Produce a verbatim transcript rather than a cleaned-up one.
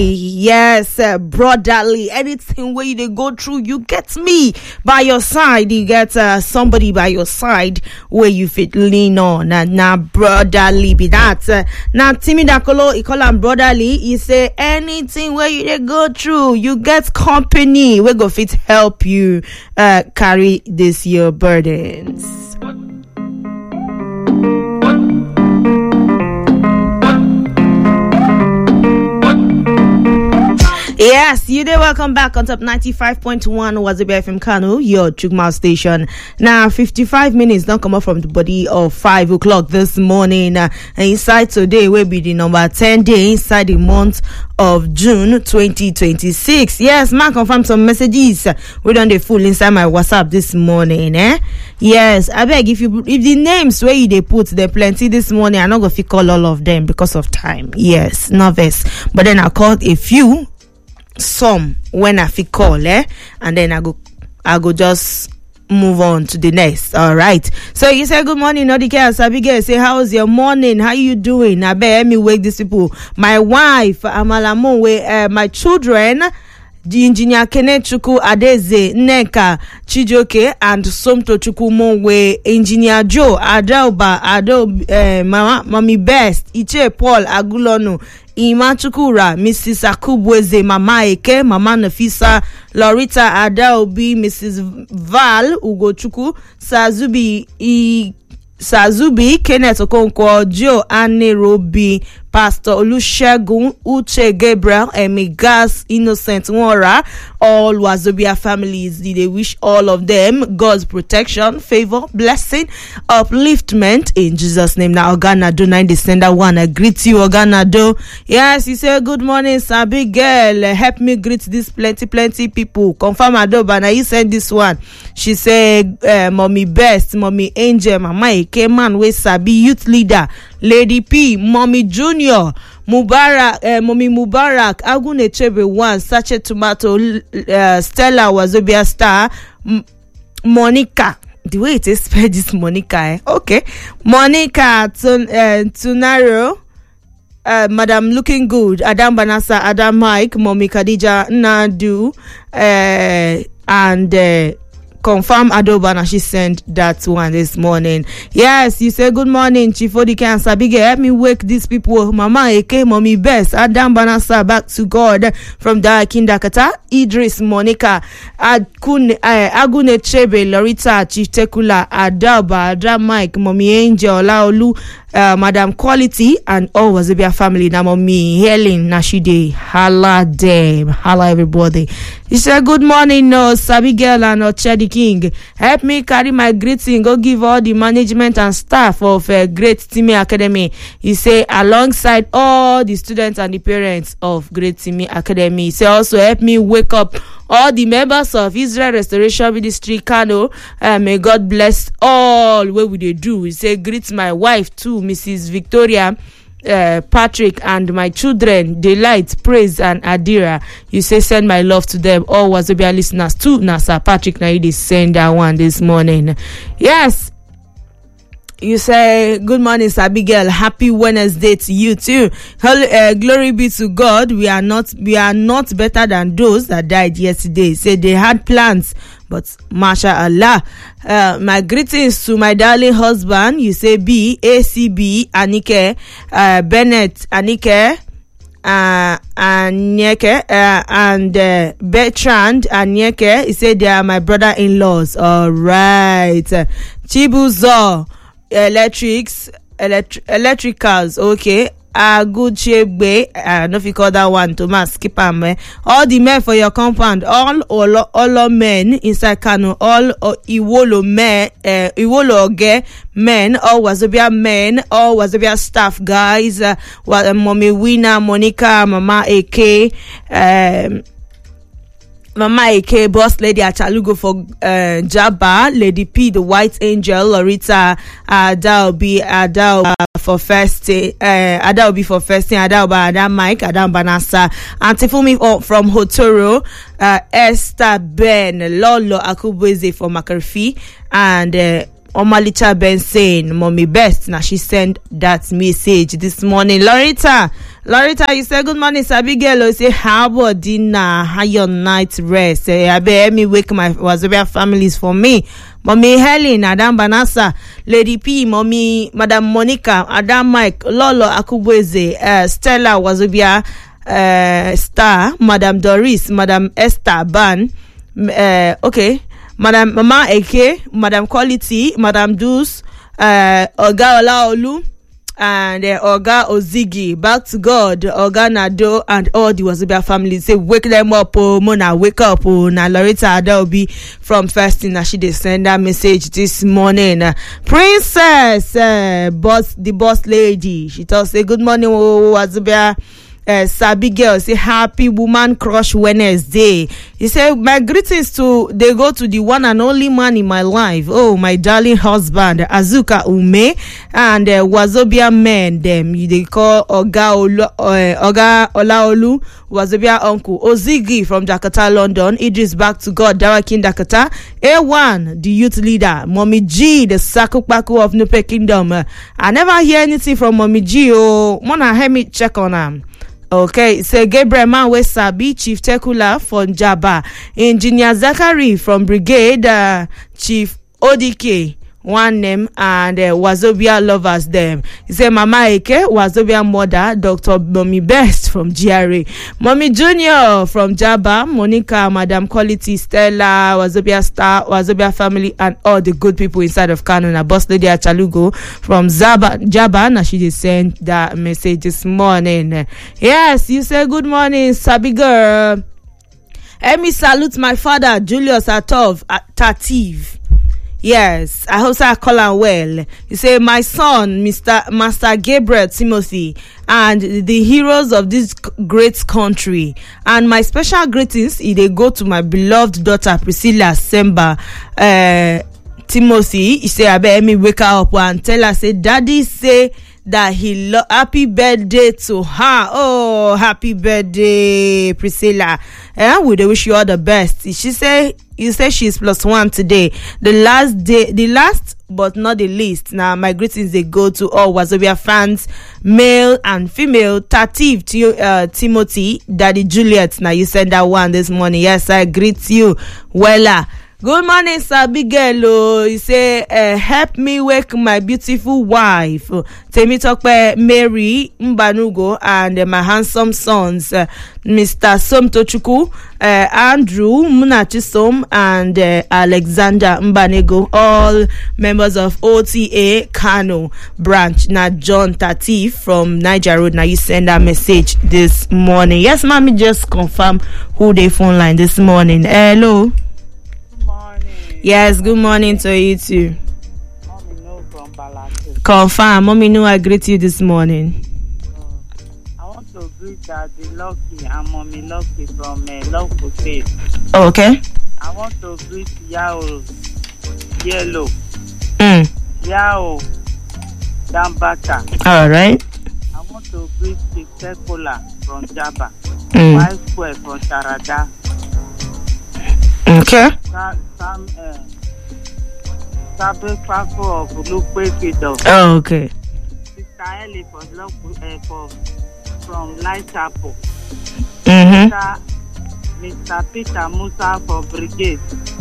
Yes, uh, brotherly. Anything where you they go through, you get me by your side. You get uh, somebody by your side where you fit lean on. And now brotherly be that. Uh, now Timmy Dakolo, he call him brotherly. He say anything where you they go through, you get company. We go fit help you uh, carry this your burdens. Yes, you there. Welcome back on top ninety-five point one Wazobia F M Kano, your Chukma station. Now, fifty-five minutes don't come up from the body of five o'clock this morning. Uh, inside today will be the number ten day inside the month of June twenty twenty-six. Yes, man, confirm some messages. We done the full inside my WhatsApp this morning. Eh? Yes, I beg if you if the names where you they put there plenty this morning, I'm not gonna call all of them because of time. Yes, nervous, but then I called a few. Some when I feel call, eh, and then I go, I go just move on to the next. All right. So you say good morning, Odike Abigail. Say how's your morning? How you doing? I bet me wake these people. My wife, Amalamu, uh, my children. The engineer Kenneth Chuku Adeze Neka Chijoke and Somto Chuku Monwe, engineer Joe Adelba Ado uh, Mama Mommy Best Iche Paul Agulono Ima Chukura Missus Akubweze Mama Eke Mama Nafisa Lorita Adaobi Missus Val Ugo Chuku Sazubi I Sazubi Kenneth Okonkwo Joe Anne Robi Pastor Olusegun Uche Gabriel Emigas Innocent Nwora, all Wazobia families, they wish all of them God's protection, favor, blessing, upliftment in Jesus' name. Now Oganado nine descender one, I greet you Oganado. Yes, you say good morning, Sabi girl. Help me greet this plenty plenty people. Confirm Adoba. Now you send this one. She say uh, Mommy Best, Mommy Angel, Mama Eke man we Sabi youth leader, Lady P, Mommy Junior. Mubarak, uh, Mommy Mubarak, Agune Chebe one, Sachet Tomato, uh, Stella Wazobia Star, M- Monica. The way it is spelled this Monica, eh? Okay. Monica Tun- uh, Tunaro, uh, Madam Looking Good, Adam Banasa, Adam Mike, Mommy Khadija Nadu, uh, and uh, confirm Adobana, she sent that one this morning. Yes, you say good morning, Chief Odike and Sabige. Help me wake these people. Mama Eke, Mommy Best, Adam Banasa, back to God from the Kindakata, Idris, Monica, Adkun, uh, Agune Chebe, Lorita, Chief Tekula, Adaba, Adam Mike, Mommy Angel, Laolu, uh, Madam Quality, and all Wazobia family. Now, Mommy Helen, Nashide, Hala them, Hala everybody. You say good morning, no Sabigel and Ochedi King. Help me carry my greeting. Go give all the management and staff of uh, Great Timmy Academy. You say alongside all the students and the parents of Great Timmy Academy. You say also help me wake up all the members of Israel Restoration Ministry Kano. Uh, may God bless all what we they do. You say greet my wife too, Missus Victoria. Uh, Patrick and my children, Delight, Praise and Adira. You say send my love to them. All Wazobia listeners too. Nasa Patrick, now you send that one this morning. Yes. You say good morning, Abigail. Happy Wednesday to you too. Uh, glory be to God. We are not we are not better than those that died yesterday. Say they had plans, but mashallah. Uh, my greetings to my darling husband. You say B A C B Anike, uh, Bennett Anike, uh, Anyeke, uh, and uh, Bertrand Anyeke. He said they are my brother-in-laws. All right, Chibuzo. Electrics, elect- electricals, okay. A good shape way. I don't know if you call that one, Thomas. Keep on, eh? All the men for your compound, all all all men inside Kano, all uh, Iwolo men, uh, Iwolo Oge men, all Wazobia men, all Wazobia staff guys, uh, Mommy Wina, Monica, Mama Eke, um. Mama Eke, Boss Lady Achalugo for uh, Jabba, Lady P, the White Angel, Lorita, Adaobi, Adao uh, for first, uh, Adaobi for first, Adaoba, Adam Mike, Adam Banasa, Antifumi from Hotoro, uh, Esther Ben, Lolo Akubweze for Makarfi, and uh, Omalicha Ben saying, Mommy Best. Now she sent that message this morning. Lorita, Loretta, you say good morning, Sabigelo. You say how about dinner? How your night rest? Eh, I bet me wake my Wazobia families for me. Mommy Helen, Adam Banasa, Lady P, Mommy, Madam Monica, Adam Mike, Lolo Akubweze, uh, Stella Wazobia, uh, Star, Madam Doris, Madam Esther Ban, uh, okay, Madam Mama Eke, Madam Quality, Madam Deuce, uh, Oga Olaolu, and uh, Oga Ozigi, back to God, Oga Nado, and all the Wazobia family. Say, wake them up, oh, Mona, wake up, oh. Now, Loretta Adelby from First thing that she did send that message this morning. Uh, Princess, uh, boss, the boss lady, she tells, say, good morning, oh, Wazobia. Uh, Sabi girl, say happy Woman Crush Wednesday. He said, my greetings to they go to the one and only man in my life. Oh, my darling husband, Azuka Ume, and uh, Wazobia men. Them they call Oga Olu, uh, Oga Olaolu, Wazobia uncle Ozigi from Jakarta, London. Idris back to God, Darakin Dakata. A one, the youth leader, Mommy G, the Sakupaku of Nupe Kingdom. Uh, I never hear anything from Mommy G. Oh, wanna help me check on him. Okay, so Gabriel Manwe Sabi, Chief Tekula from Jaba, Engineer Zachary from Brigade, uh, Chief O D K, one name, and uh, Wazobia lovers them. He said Mama Eke, Wazobia mother, Doctor Mommy Best from G R A, Mommy Junior from Jaba, Monica, Madam Quality, Stella, Wazobia Star, Wazobia family, and all the good people inside of Kano. Boss Lady Achalugo from Zaba, Jaba, and she just sent that message this morning. Yes, you say good morning, Sabi girl. Let me salute my father, Julius Atov, at Tativ. Yes, I hope I call her well. You say, my son, Mister Master Gabriel Timothy, and the heroes of this great country. And my special greetings, they go to my beloved daughter, Priscilla Semba, uh, Timothy. He say, I bet me wake her up and tell her, say, Daddy say that he lo- happy birthday to her. Oh, happy birthday, Priscilla. And we wish you all the best. She say, you say she's plus one today. The last day, the last but not the least. Now, my greetings, they go to all Wazobia fans, male and female. Tativ, to, uh, Timothy, Daddy Juliet. Now, you send that one this morning. Yes, I greet you. Wella. Good morning, Sabigelo. You say, uh, help me wake my beautiful wife, Temitope Mary Mbanugo, and uh, my handsome sons, uh, Mister Somtochuku, uh, Andrew Munachisom, and uh, Alexander Mbanego, all members of O T A Kano branch. Now, John Tatif from Niger Road. Now, you send that message this morning. Yes, mommy, just confirm who they phone line this morning. Hello. Yes, good morning to you too. Mommy No from Balatu. Confirm, Mommy No, I greet you this morning. Uh, I want to greet Daddy Lucky and Mommy Lucky from uh, Local State. Oh, okay. I want to greet Yao Yellow. Mm. Yao Dambata. All right. I want to greet Tekola from Jaba. Mm. Five Square from Tarada. Okay. Sam, Sam, uh, Sabe Fako of Lupe Kido. Oh, okay. Sister Ellie from local, uh, from, from Light Chapel. Mm-hmm. Mister Mister Peter Musa for Brigade.